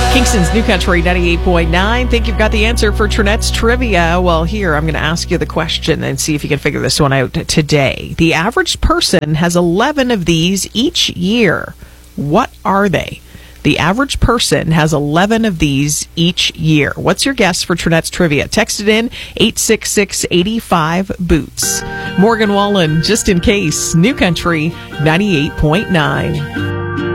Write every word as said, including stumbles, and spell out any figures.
Kingston's New Country ninety-eight point nine. Think you've got the answer for Trinette's Trivia? Well, here, I'm going to ask you the question and see if you can figure this one out today. The average person has eleven of these each year. What are they? The average person has eleven of these each year. What's your guess for Trinette's Trivia? Text it in, eight six six, eight five, boots. Morgan Wallen, just in case, New Country ninety-eight point nine.